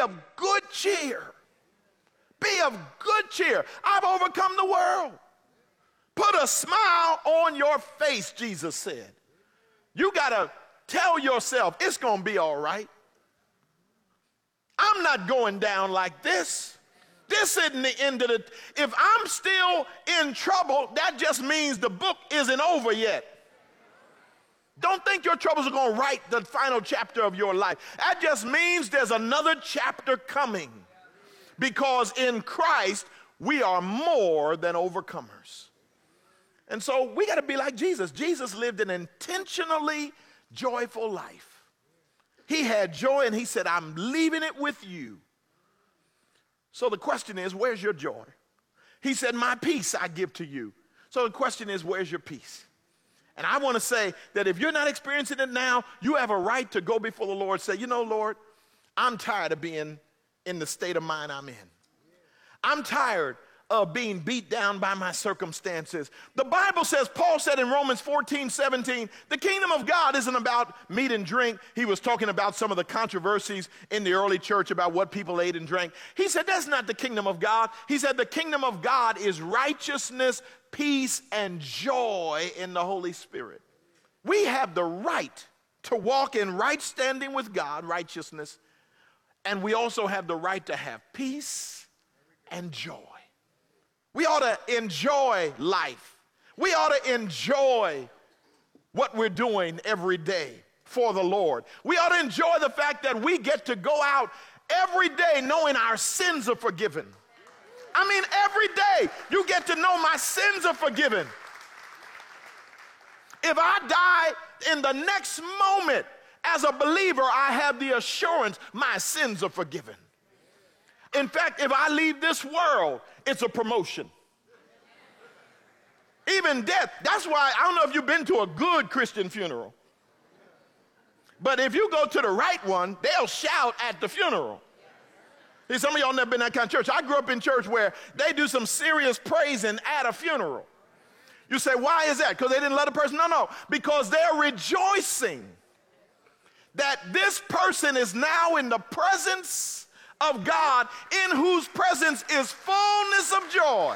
of good cheer. Be of good cheer. I've overcome the world. Put a smile on your face, Jesus said. You got to tell yourself it's going to be all right. I'm not going down like this. This isn't the end of the, if I'm still in trouble, that just means the book isn't over yet. Don't think your troubles are going to write the final chapter of your life. That just means there's another chapter coming. Because in Christ, we are more than overcomers. And so we got to be like Jesus. Jesus lived an intentionally joyful life. He had joy and he said, I'm leaving it with you. So the question is, where's your joy? He said, my peace I give to you. So the question is, where's your peace? And I want to say that if you're not experiencing it now, you have a right to go before the Lord and say, you know, Lord, I'm tired of being in the state of mind I'm in. I'm tired of being beat down by my circumstances. The Bible says, Paul said in Romans 14:17, the kingdom of God isn't about meat and drink. He was talking about some of the controversies in the early church about what people ate and drank. He said, that's not the kingdom of God. He said, the kingdom of God is righteousness, peace, and joy in the Holy Spirit. We have the right to walk in right standing with God, righteousness, and we also have the right to have peace and joy. We ought to enjoy life. We ought to enjoy what we're doing every day for the Lord. We ought to enjoy the fact that we get to go out every day knowing our sins are forgiven. I mean, every day you get to know my sins are forgiven. If I die in the next moment as a believer, I have the assurance my sins are forgiven. In fact, if I leave this world, it's a promotion. Even death, that's why, I don't know if you've been to a good Christian funeral, but if you go to the right one, they'll shout at the funeral. See, some of y'all never been in that kind of church. I grew up in church where they do some serious praising at a funeral. You say, why is that? Because they didn't let a person? No, because they're rejoicing that this person is now in the presence of God, in whose presence is fullness of joy.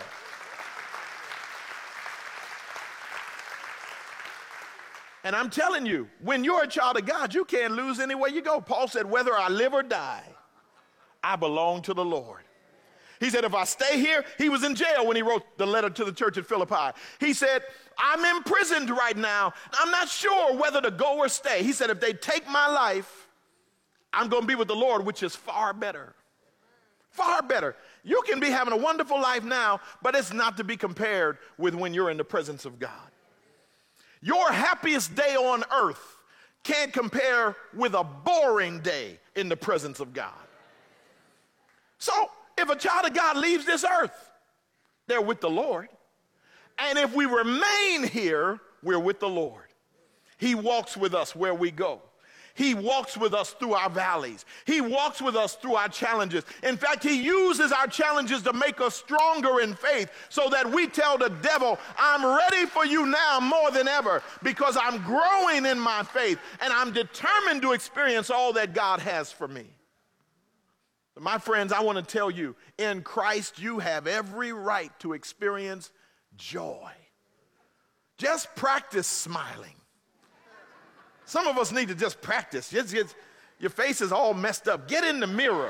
And I'm telling you, when you're a child of God, you can't lose anywhere you go. Paul said, whether I live or die, I belong to the Lord. He said, if I stay here, he was in jail when he wrote the letter to the church at Philippi. He said, I'm imprisoned right now. I'm not sure whether to go or stay. He said, if they take my life, I'm going to be with the Lord, which is far better. Far better. You can be having a wonderful life now, but it's not to be compared with when you're in the presence of God. Your happiest day on earth can't compare with a boring day in the presence of God. So, if a child of God leaves this earth, they're with the Lord. And if we remain here, we're with the Lord. He walks with us where we go. He walks with us through our valleys. He walks with us through our challenges. In fact, he uses our challenges to make us stronger in faith so that we tell the devil, I'm ready for you now more than ever because I'm growing in my faith and I'm determined to experience all that God has for me. My friends, I want to tell you, in Christ, you have every right to experience joy. Just practice smiling. Some of us need to just practice. Your face is all messed up. Get in the mirror.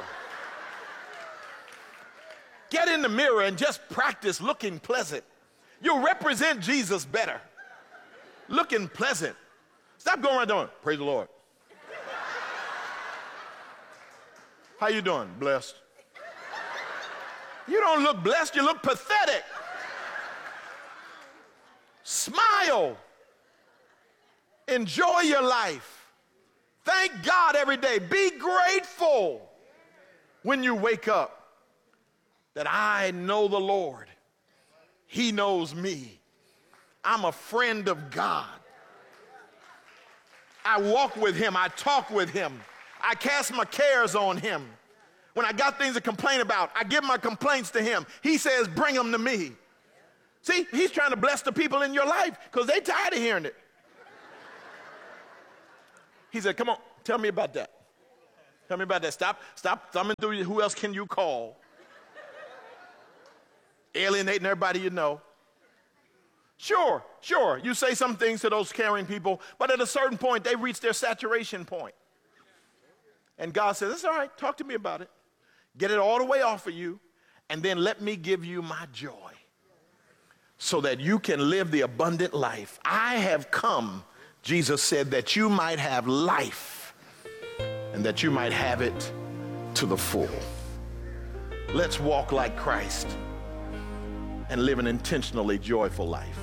Get in the mirror and just practice looking pleasant. You'll represent Jesus better. Looking pleasant. Stop going around doing, praise the Lord. How you doing? Blessed. You don't look blessed, you look pathetic. Smile. Enjoy your life. Thank God every day. Be grateful when you wake up that I know the Lord. He knows me. I'm a friend of God. I walk with him. I talk with him. I cast my cares on him. When I got things to complain about, I give my complaints to him. He says, bring them to me. See, he's trying to bless the people in your life because they're tired of hearing it. He said, come on, tell me about that. Tell me about that. Stop thumbing through who else can you call. Alienating everybody you know. Sure, you say some things to those caring people, but at a certain point, they reach their saturation point. And God says, it's all right, talk to me about it. Get it all the way off of you, and then let me give you my joy so that you can live the abundant life. I have come, Jesus said, that you might have life and that you might have it to the full. Let's walk like Christ and live an intentionally joyful life.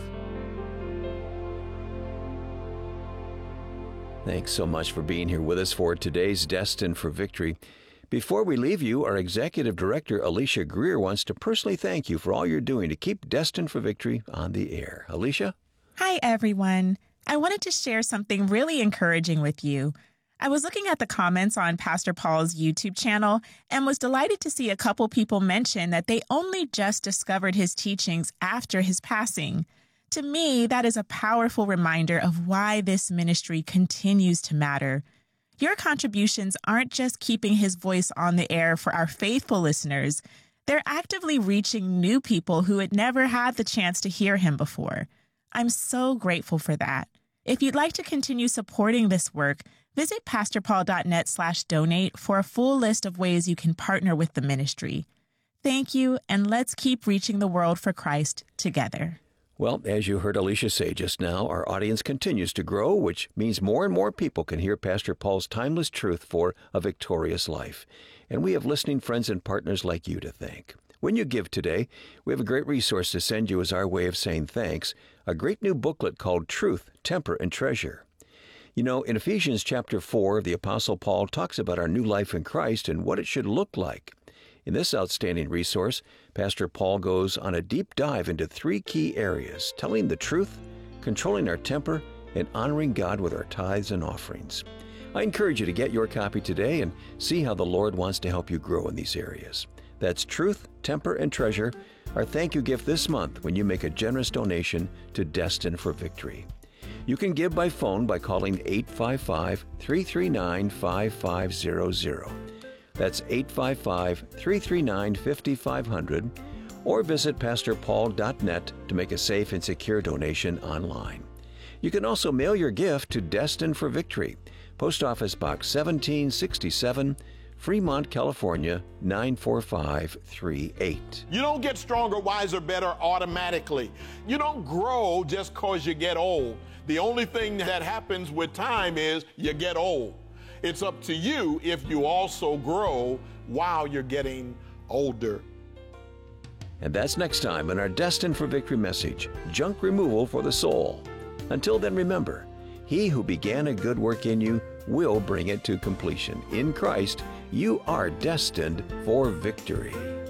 Thanks so much for being here with us for today's Destined for Victory. Before we leave you, our Executive Director, Alicia Greer, wants to personally thank you for all you're doing to keep Destined for Victory on the air. Alicia? Hi, everyone. I wanted to share something really encouraging with you. I was looking at the comments on Pastor Paul's YouTube channel and was delighted to see a couple people mention that they only just discovered his teachings after his passing. To me, that is a powerful reminder of why this ministry continues to matter. Your contributions aren't just keeping his voice on the air for our faithful listeners. They're actively reaching new people who had never had the chance to hear him before. I'm so grateful for that. If you'd like to continue supporting this work, visit pastorpaul.net/donate for a full list of ways you can partner with the ministry. Thank you, and let's keep reaching the world for Christ together. Well, as you heard Alicia say just now, our audience continues to grow, which means more and more people can hear Pastor Paul's timeless truth for a victorious life. And we have listening friends and partners like you to thank. When you give today, we have a great resource to send you as our way of saying thanks, a great new booklet called Truth, Temper, and Treasure. You know, in Ephesians chapter 4, the Apostle Paul talks about our new life in Christ and what it should look like. In this outstanding resource, Pastor Paul goes on a deep dive into 3 key areas: telling the truth, controlling our temper, and honoring God with our tithes and offerings. I encourage you to get your copy today and see how the Lord wants to help you grow in these areas. That's Truth, Temper, and Treasure, our thank you gift this month when you make a generous donation to Destined for Victory. You can give by phone by calling 855-339-5500. That's 855-339-5500, or visit pastorpaul.net to make a safe and secure donation online. You can also mail your gift to Destined for Victory, Post Office Box 1767, Fremont, California, 94538. You don't get stronger, wiser, better automatically. You don't grow just because you get old. The only thing that happens with time is you get old. It's up to you if you also grow while you're getting older. And that's next time in our Destined for Victory message, Junk Removal for the Soul. Until then, remember, he who began a good work in you will bring it to completion. In Christ, you are destined for victory.